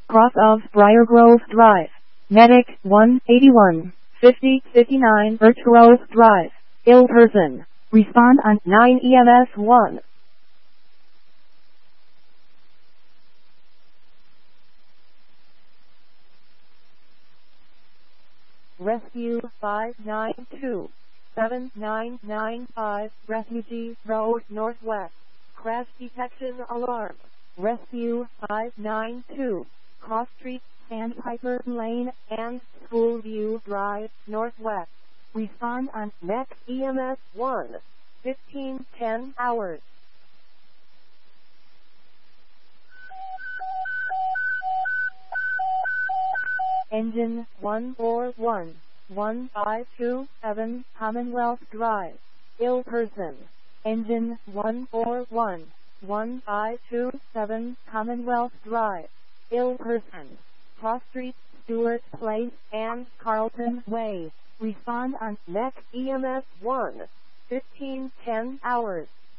cross of Briargrove Drive. Medic 181, 5059 Birch Grove Drive. Ill person. Respond on 9 EMS 1. Rescue 592, 7995 Refugee Road Northwest. Crash detection alarm. Rescue 592, Cross Street, Sandpiper Lane, and Schoolview Drive Northwest. Respond on next EMS 1, 1510 hours. Engine 141, 1527 Commonwealth Drive. Ill person. Engine 141, 1527 Commonwealth Drive. Ill person. Cross Street, Stewart Place, and Carlton Way. Respond on next EMS 1, 1510 hours.